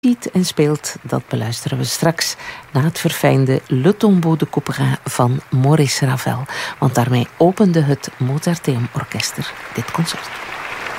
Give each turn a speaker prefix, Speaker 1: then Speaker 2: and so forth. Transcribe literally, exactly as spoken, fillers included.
Speaker 1: ziet en speelt, dat beluisteren we straks na het verfijnde Le Tombeau de Couperin van Maurice Ravel. Want daarmee opende het Mozarteum Orkester dit concert.